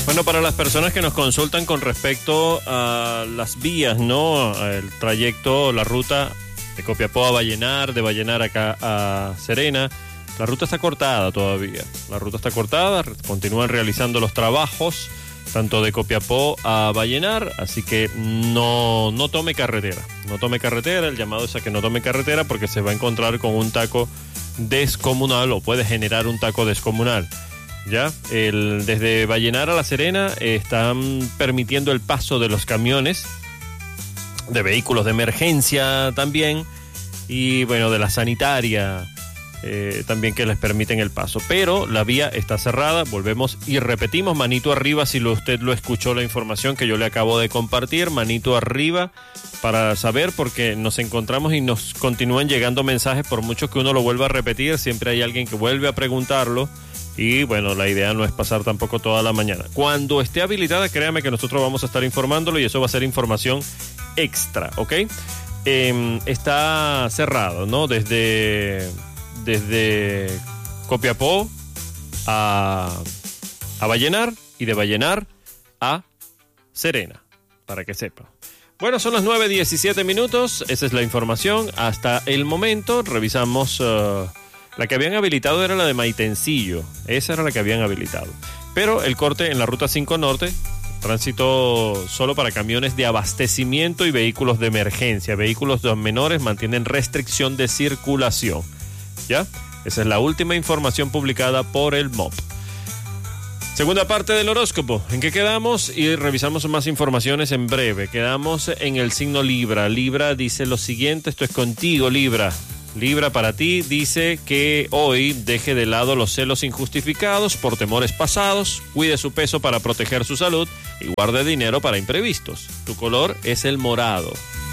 Bueno, para las personas que nos consultan con respecto a las vías, ¿no? El trayecto, la ruta de Copiapó a Vallenar, de Vallenar acá a Serena, la ruta está cortada todavía. La ruta está cortada, continúan realizando los trabajos, tanto de Copiapó a Vallenar, así que no tome carretera. No tome carretera, el llamado es a que no tome carretera porque se va a encontrar con un taco descomunal o puede generar un taco descomunal. Ya, desde Vallenar a La Serena están permitiendo el paso de los camiones, de vehículos de emergencia también, y bueno, de la sanitaria también que les permiten el paso. Pero la vía está cerrada, volvemos y repetimos, manito arriba si usted lo escuchó la información que yo le acabo de compartir, manito arriba para saber, porque nos encontramos y nos continúan llegando mensajes, por mucho que uno lo vuelva a repetir, siempre hay alguien que vuelve a preguntarlo. Y bueno, la idea no es pasar tampoco toda la mañana. Cuando esté habilitada, créame que nosotros vamos a estar informándolo y eso va a ser información extra, ¿ok? Está cerrado, ¿no? Desde Copiapó a Vallenar y de Vallenar a Serena, para que sepan. Bueno, son las 9:17 minutos, esa es la información hasta el momento. Revisamos... la que habían habilitado era la de Maitencillo, esa era la que habían habilitado. Pero el corte en la Ruta 5 Norte, tránsito solo para camiones de abastecimiento y vehículos de emergencia. Vehículos menores mantienen restricción de circulación. ¿Ya? Esa es la última información publicada por el MOP. Segunda parte del horóscopo. ¿En qué quedamos? Y revisamos más informaciones en breve. Quedamos en el signo Libra. Libra dice lo siguiente, esto es contigo, Libra. Libra, para ti, dice que hoy deje de lado los celos injustificados por temores pasados, cuide su peso para proteger su salud y guarde dinero para imprevistos. Tu color es el morado.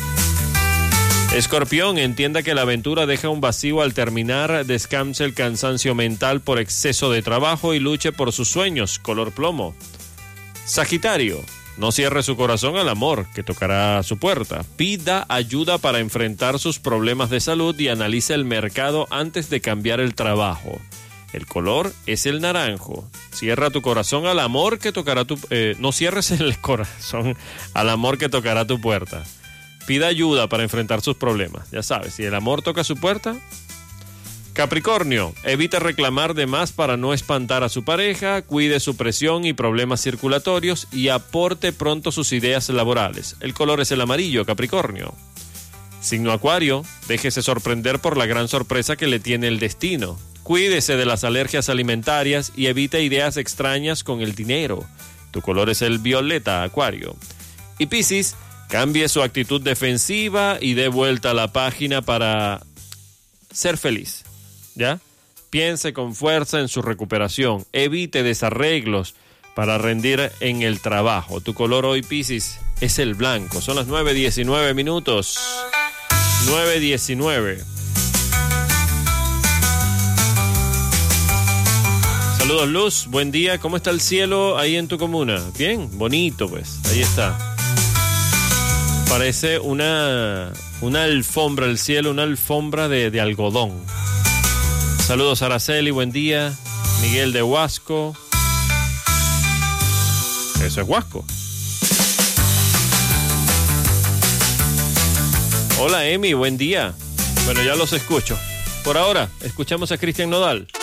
Escorpión, entienda que la aventura deja un vacío al terminar, descanse el cansancio mental por exceso de trabajo y luche por sus sueños, color plomo. Sagitario, no cierre su corazón al amor que tocará a su puerta. Pida ayuda para enfrentar sus problemas de salud y analice el mercado antes de cambiar el trabajo. El color es el naranjo. Cierra tu corazón al amor que tocará no cierres el corazón al amor que tocará tu puerta. Pida ayuda para enfrentar sus problemas. Ya sabes, si el amor toca su puerta... Capricornio, evite reclamar de más para no espantar a su pareja, cuide su presión y problemas circulatorios y aporte pronto sus ideas laborales. El color es el amarillo, Capricornio. Signo Acuario, déjese sorprender por la gran sorpresa que le tiene el destino. Cuídese de las alergias alimentarias y evite ideas extrañas con el dinero. Tu color es el violeta, Acuario. Y Piscis, cambie su actitud defensiva y dé vuelta a la página para ser feliz. ¿Ya? Piense con fuerza en su recuperación. Evite desarreglos para rendir en el trabajo. Tu color hoy, Piscis, es el blanco. Son las 9:19 minutos. 9:19. Saludos, Luz. Buen día. ¿Cómo está el cielo ahí en tu comuna? Bien, bonito, pues. Ahí está. Parece una alfombra el cielo, una alfombra de algodón. Saludos, Araceli, buen día. Miguel de Huasco. Eso es Huasco. Hola, Emi, buen día. Bueno, ya los escucho. Por ahora, escuchamos a Cristian Nodal.